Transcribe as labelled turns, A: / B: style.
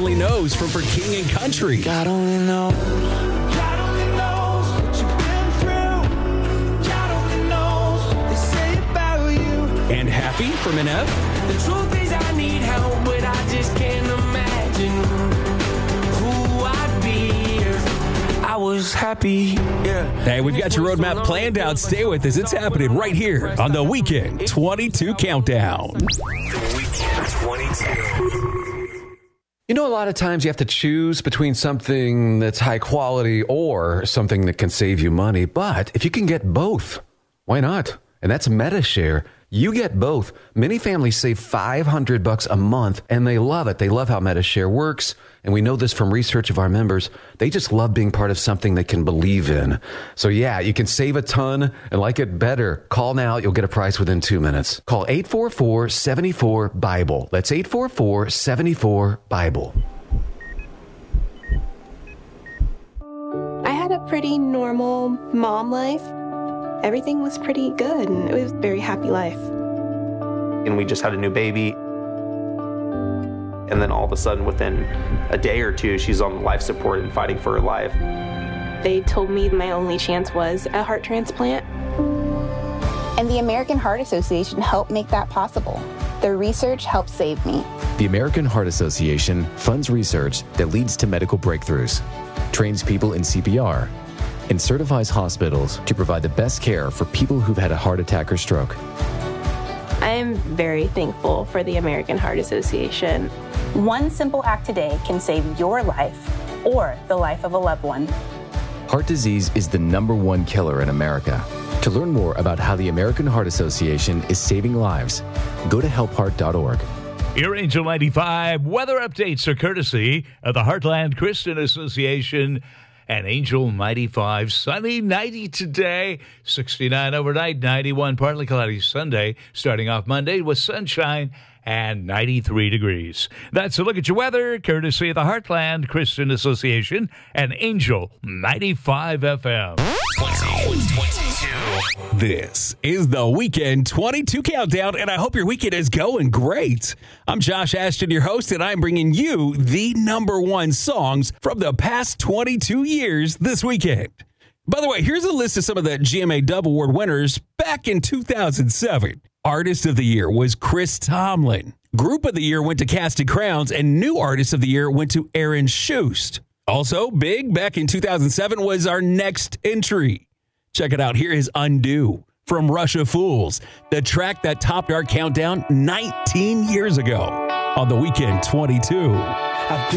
A: Only Knows from For King and Country.
B: God only knows. God only knows what you've been through. God only knows what they say about you.
A: And Happy from Inev.
B: The truth is I need help, but I just can't imagine who I'd be if I was happy. Yeah.
A: Hey, we've got your roadmap planned out. Stay with us. It's happening right here on the Weekend 22 Countdown.
C: The Weekend 22.
D: You know, a lot of times you have to choose between something that's high quality or something that can save you money. But if you can get both, why not? And that's MediShare. You get both. Many families save $500 a month, and they love it. They love how MediShare works, and we know this from research of our members. They just love being part of something they can believe in. So yeah, you can save a ton and like it better. Call now. You'll get a price within 2 minutes. Call 844-74-BIBLE. That's 844-74-BIBLE.
E: I had a pretty normal mom life. Everything was pretty good, and it was a very happy life.
F: And we just had a new baby. And then all of a sudden, within a day or two, she's on life support and fighting for her life.
E: They told me my only chance was a heart transplant.
G: And the American Heart Association helped make that possible. Their research helped save me.
H: The American Heart Association funds research that leads to medical breakthroughs, trains people in CPR, and certifies hospitals to provide the best care for people who've had a heart attack or stroke.
E: I am very thankful for the American Heart Association.
I: One simple act today can save your life or the life of a loved one.
H: Heart disease is the #1 killer in America. To learn more about how the American Heart Association is saving lives, go to helpheart.org.
J: Your Angel 95 weather updates are courtesy of the Heartland Christian Association and Angel 95. Sunny, 90 today, 69 overnight, 91 partly cloudy Sunday, starting off Monday with sunshine and 93 degrees. That's a look at your weather, courtesy of the Heartland Christian Association and Angel 95 FM.
C: 2022.
A: This is the Weekend 22 Countdown, and I hope your weekend is going great. I'm Josh Ashton, your host, and I'm bringing you the #1 songs from the past 22 years this weekend. By the way, here's a list of some of the GMA Dove Award winners back in 2007. Artist of the Year was Chris Tomlin. Group of the Year went to Casting Crowns, and New Artist of the Year went to Aaron Shust. Also, big back in 2007 was our next entry. Check it out. Here is Undo from Russia Fools, the track that topped our countdown 19 years ago on the Weekend 22.